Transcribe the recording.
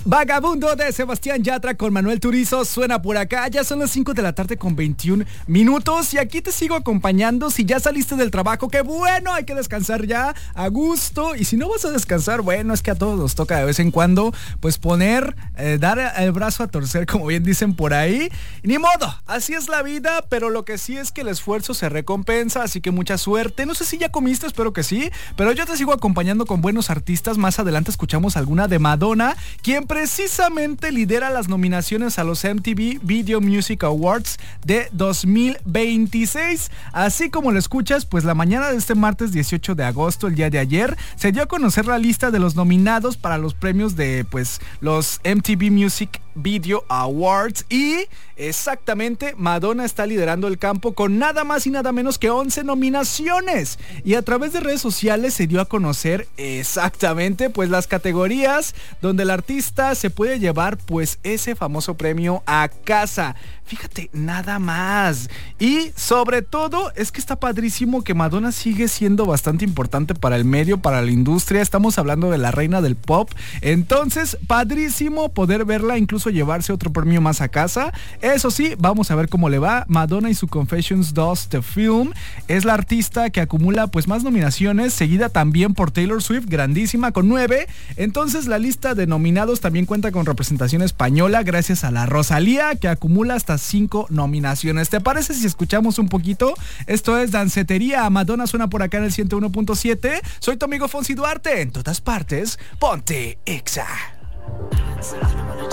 Vagabundo de Sebastián Yatra con Manuel Turizo suena por acá. Ya son las 5 de la tarde con 21 minutos y aquí te sigo acompañando. Si ya saliste del trabajo, qué bueno, hay que descansar ya a gusto. Y si no vas a descansar, bueno, es que a todos nos toca de vez en cuando pues dar el brazo a torcer, como bien dicen por ahí. Ni modo, así es la vida, pero lo que sí es que el esfuerzo se recompensa, así que mucha suerte. No sé si ya comiste, espero que sí, pero yo te sigo acompañando con buenos artistas. Más adelante escuchamos alguna de Madonna, quien precisamente lidera las nominaciones a los MTV Video Music Awards de 2026. Así como lo escuchas, pues la mañana de este martes 18 de agosto, el día de ayer, se dio a conocer la lista de los nominados para los premios de pues los MTV Music Video Awards y exactamente Madonna está liderando el campo con nada más y nada menos que 11 nominaciones, y a través de redes sociales se dio a conocer exactamente pues las categorías donde el artista se puede llevar pues ese famoso premio a casa. Fíjate, nada más. Y sobre todo es que está padrísimo que Madonna sigue siendo bastante importante para el medio, para la industria. Estamos hablando de la reina del pop. Entonces, padrísimo poder verla incluso llevarse otro premio más a casa. Eso sí, vamos a ver cómo le va. Madonna y su Confessions 2 The Film es la artista que acumula pues más nominaciones, seguida también por Taylor Swift, grandísima, con 9. Entonces la lista de nominados también cuenta con representación española gracias a la Rosalía, que acumula hasta 5 nominaciones. ¿Te parece si escuchamos un poquito? Esto es Dancetería. Madonna suena por acá en el 101.7. Soy tu amigo Fonsi Duarte. En todas partes, ponte Exa.